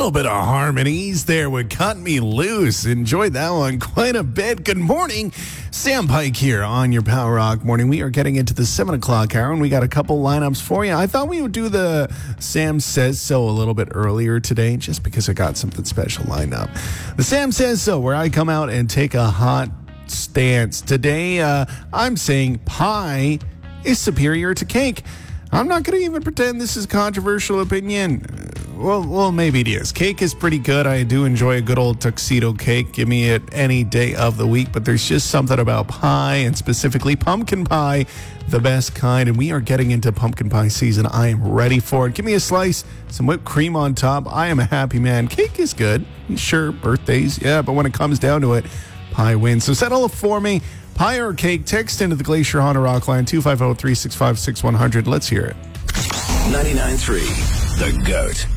little bit of harmonies there would cut me loose. Enjoyed that one quite a bit. Good morning. Sam Pike here on your Power Rock Morning. We are getting into the 7 o'clock hour, and we got a couple lineups for you. I thought we would do the Sam Says So a little bit earlier today, just because I got something special lined up. The Sam Says So, where I come out and take a hot stance. Today, I'm saying pie is superior to cake. I'm not going to even pretend this is a controversial opinion. Well, maybe it is. Cake is pretty good. I do enjoy a good old tuxedo cake. Give me it any day of the week. But there's just something about pie, and specifically pumpkin pie, the best kind. And we are getting into pumpkin pie season. I am ready for it. Give me a slice, some whipped cream on top. I am a happy man. Cake is good. Sure, birthdays, yeah. But when it comes down to it, pie wins. So settle it for me. Pie or cake? Text into the Glacier Honda Rock line 250-365-6100. Let's hear it. 99.3 The GOAT.